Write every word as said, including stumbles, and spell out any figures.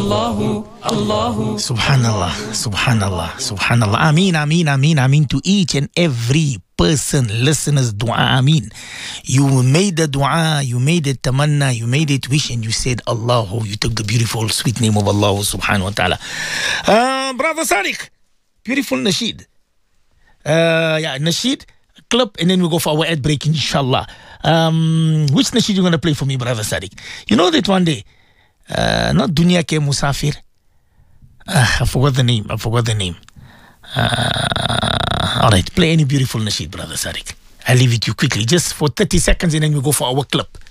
Allahu, Allahu. Subhanallah, Subhanallah, Subhanallah. Ameen, Ameen, Ameen, Ameen to each and every person, listeners, dua, Ameen. You made the dua, you made it tamanna, you made it wish, and you said Allahu. You took the beautiful, sweet name of Allah subhanahu wa ta'ala. Uh, Brother Sadiq, beautiful nasheed. Uh, yeah, nasheed, clip, and then we'll go for our ad break, inshallah. Um, which nasheed you going to play for me, Brother Sadiq? You know that one day, uh, not Dunya Ke Musafir. Uh, I forgot the name. I forgot the name. Uh, all right, play any beautiful nasheed, Brother Sadiq. I'll leave it to you quickly, just for thirty seconds, and then we go for our clip.